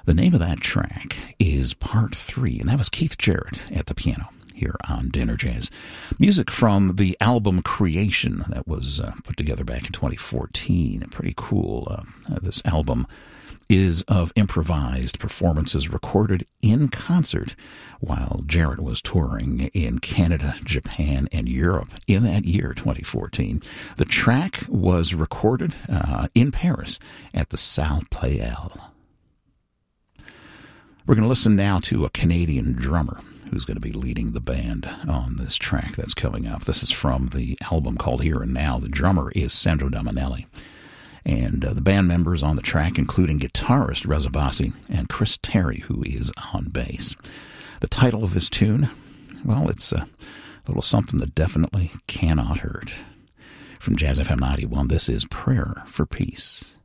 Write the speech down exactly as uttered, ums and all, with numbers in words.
The name of that track is Part three, and that was Keith Jarrett at the piano here on Dinner Jazz. Music from the album Creation that was uh, put together back in twenty fourteen. Pretty cool. Uh, uh, this album is of improvised performances recorded in concert while Jarrett was touring in Canada, Japan, and Europe in that year, twenty fourteen. The track was recorded uh, in Paris at the Salle Pleyel. We're going to listen now to a Canadian drummer who's going to be leading the band on this track that's coming up. This is from the album called Here and Now. The drummer is Sandro Dominelli. And uh, the band members on the track, including guitarist Reza Bassi and Chris Terry, who is on bass. The title of this tune, well, it's a little something that definitely cannot hurt. From Jazz F M ninety-one, this is Prayer for Peace.